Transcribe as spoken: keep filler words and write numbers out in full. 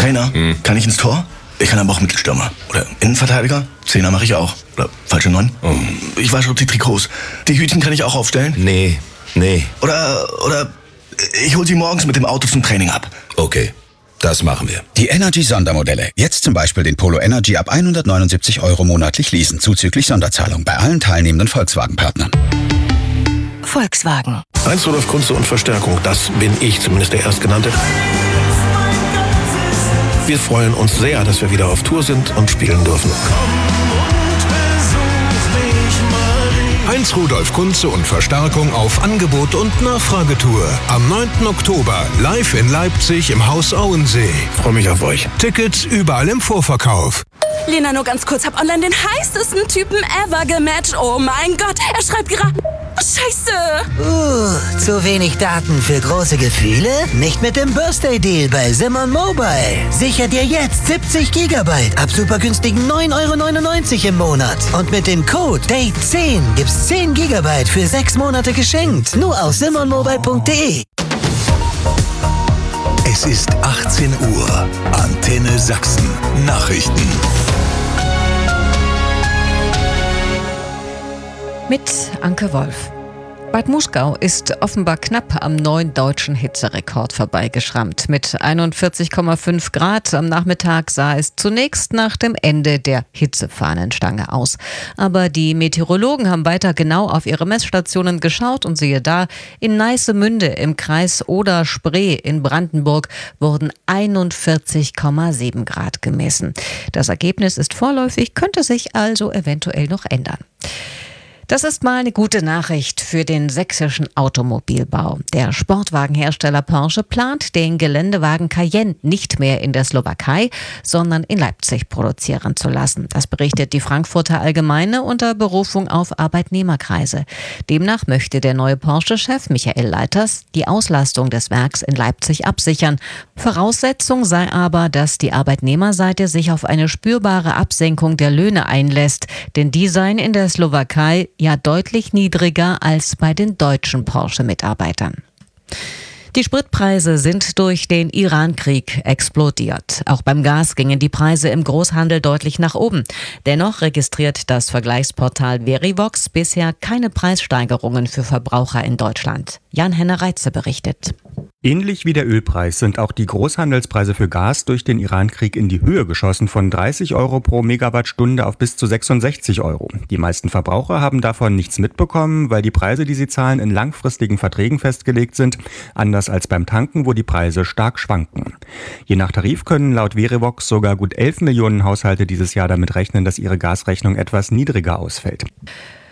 Trainer, hm. kann ich ins Tor? Ich kann aber auch Mittelstürmer. Oder Innenverteidiger? Zehner mache ich auch. Oder falsche Neun? Oh. Ich wasche die Trikots. Die Hütchen kann ich auch aufstellen? Nee, nee. Oder, oder ich hol sie morgens mit dem Auto zum Training ab. Okay, das machen wir. Die Energy-Sondermodelle. Jetzt zum Beispiel den Polo Energy ab hundertneunundsiebzig Euro monatlich leasen, zuzüglich Sonderzahlung bei allen teilnehmenden Volkswagen-Partnern. Volkswagen. Heinz Rudolf Kunze und Verstärkung, das bin ich, zumindest der Erstgenannte. Wir freuen uns sehr, dass wir wieder auf Tour sind und spielen dürfen. Heinz Rudolf Kunze und Verstärkung auf Angebot- und Nachfragetour. Am neunten Oktober live in Leipzig im Haus Auensee. Freue mich auf euch. Tickets überall im Vorverkauf. Lena, nur ganz kurz, hab online den heißesten Typen ever gematcht. Oh mein Gott, er schreibt gerade... Oh, Scheiße! Uh, zu wenig Daten für große Gefühle? Nicht mit dem Birthday-Deal bei Simon Mobile. Sicher dir jetzt siebzig Gigabyte ab super günstigen neun Euro neunundneunzig im Monat. Und mit dem Code Date zehn gibt's zehn Gigabyte für sechs Monate geschenkt. Nur auf simon mobile punkt de. Es ist achtzehn Uhr. Antenne Sachsen. Nachrichten. Mit Anke Wolf. Bad Muschgau ist offenbar knapp am neuen deutschen Hitzerekord vorbeigeschrammt. Mit einundvierzig Komma fünf Grad am Nachmittag sah es zunächst nach dem Ende der Hitzefahnenstange aus. Aber die Meteorologen haben weiter genau auf ihre Messstationen geschaut und siehe da, in Neissemünde im Kreis Oder-Spree in Brandenburg wurden einundvierzig Komma sieben Grad gemessen. Das Ergebnis ist vorläufig, könnte sich also eventuell noch ändern. Das ist mal eine gute Nachricht für den sächsischen Automobilbau. Der Sportwagenhersteller Porsche plant, den Geländewagen Cayenne nicht mehr in der Slowakei, sondern in Leipzig produzieren zu lassen. Das berichtet die Frankfurter Allgemeine unter Berufung auf Arbeitnehmerkreise. Demnach möchte der neue Porsche-Chef Michael Leiters die Auslastung des Werks in Leipzig absichern. Voraussetzung sei aber, dass die Arbeitnehmerseite sich auf eine spürbare Absenkung der Löhne einlässt, denn die seien in der Slowakei ja deutlich niedriger als bei den deutschen Porsche-Mitarbeitern. Die Spritpreise sind durch den Iran-Krieg explodiert. Auch beim Gas gingen die Preise im Großhandel deutlich nach oben. Dennoch registriert das Vergleichsportal Verivox bisher keine Preissteigerungen für Verbraucher in Deutschland. Jan-Henner Reitze berichtet. Ähnlich wie der Ölpreis sind auch die Großhandelspreise für Gas durch den Iran-Krieg in die Höhe geschossen, von dreißig Euro pro Megawattstunde auf bis zu sechsundsechzig Euro. Die meisten Verbraucher haben davon nichts mitbekommen, weil die Preise, die sie zahlen, in langfristigen Verträgen festgelegt sind, anders als beim Tanken, wo die Preise stark schwanken. Je nach Tarif können laut Verivox sogar gut elf Millionen Haushalte dieses Jahr damit rechnen, dass ihre Gasrechnung etwas niedriger ausfällt.